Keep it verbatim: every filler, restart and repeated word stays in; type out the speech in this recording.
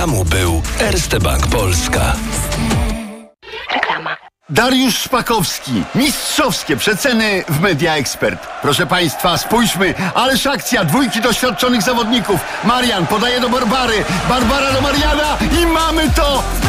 programu był Erste Bank Polska. Reklama. Dariusz Szpakowski. Mistrzowskie przeceny w Media Expert. Proszę Państwa, spójrzmy. Ależ akcja. Dwójki doświadczonych zawodników. Marian podaje do Barbary. Barbara do Mariana i mamy to!